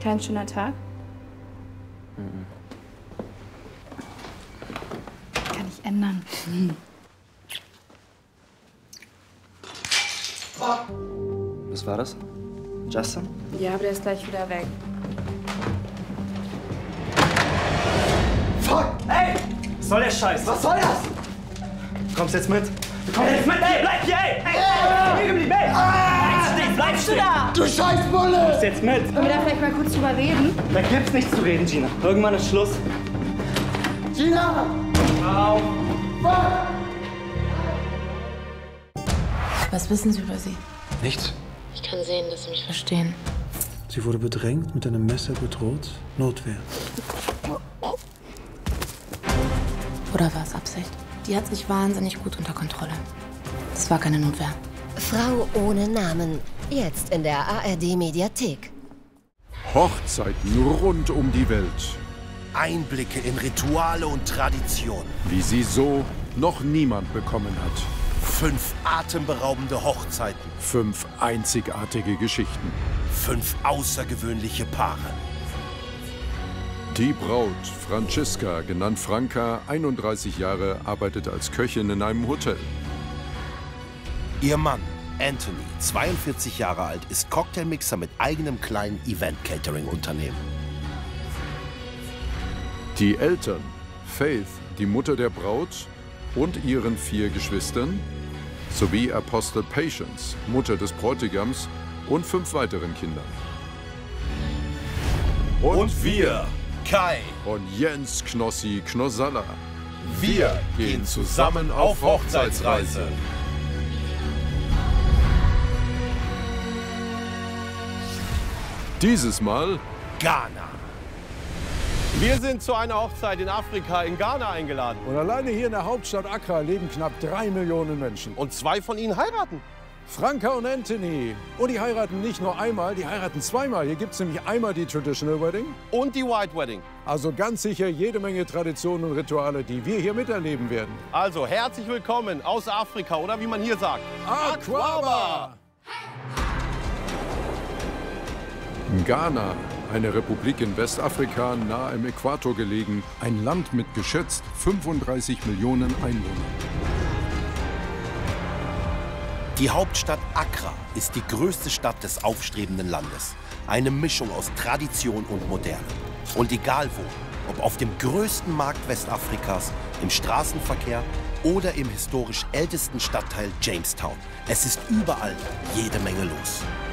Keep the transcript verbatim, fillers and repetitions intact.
Kein schöner Tag? Mhm. Kann ich ändern. Hm. Was war das? Justin? Ja, aber der ist gleich wieder weg. Fuck! Ey! Was soll der Scheiß? Was soll das? Du kommst jetzt mit. Du kommst jetzt mit. Ey, bleib hier, ey! Ey! Ey! Hier geblieben, ey! Bleib stehen, bleib stehen! Da? Du Scheißbulle! Du kommst jetzt mit. Wollen wir da vielleicht mal kurz drüber reden? Da gibt's nichts zu reden, Gina. Irgendwann ist Schluss. Gina! Auf! Fuck! Was wissen Sie über sie? Nichts. Ich kann sehen, dass Sie mich verstehen. Sie wurde bedrängt, mit einem Messer bedroht. Notwehr. Oder war es Absicht? Die hat sich wahnsinnig gut unter Kontrolle. Das war keine Notwehr. Frau ohne Namen. Jetzt in der A R D-Mediathek. Hochzeiten rund um die Welt. Einblicke in Rituale und Traditionen. Wie sie so noch niemand bekommen hat. Fünf atemberaubende Hochzeiten. Fünf einzigartige Geschichten. Fünf außergewöhnliche Paare. Die Braut, Franziska, genannt Franka, einunddreißig Jahre, arbeitet als Köchin in einem Hotel. Ihr Mann, Anthony, zweiundvierzig Jahre alt, ist Cocktailmixer mit eigenem kleinen Event-Catering-Unternehmen. Die Eltern, Faith, die Mutter der Braut, und ihren vier Geschwistern, sowie Apostel Patience, Mutter des Bräutigams, und fünf weiteren Kindern. Und, und wir, Kai und Jens Knossi Knossalla, wir gehen zusammen auf Hochzeitsreise. Dieses Mal Ghana. Wir sind zu einer Hochzeit in Afrika, in Ghana eingeladen. Und alleine hier in der Hauptstadt Accra leben knapp drei Millionen Menschen. Und zwei von ihnen heiraten. Franka und Anthony. Und die heiraten nicht nur einmal, die heiraten zweimal. Hier gibt es nämlich einmal die Traditional Wedding. Und die White Wedding. Also ganz sicher jede Menge Traditionen und Rituale, die wir hier miterleben werden. Also herzlich willkommen aus Afrika, oder wie man hier sagt. Aqaba! Ghana, eine Republik in Westafrika, nahe im Äquator gelegen, ein Land mit geschätzt fünfunddreißig Millionen Einwohnern. Die Hauptstadt Accra ist die größte Stadt des aufstrebenden Landes. Eine Mischung aus Tradition und Moderne. Und egal wo, ob auf dem größten Markt Westafrikas, im Straßenverkehr oder im historisch ältesten Stadtteil Jamestown, es ist überall jede Menge los.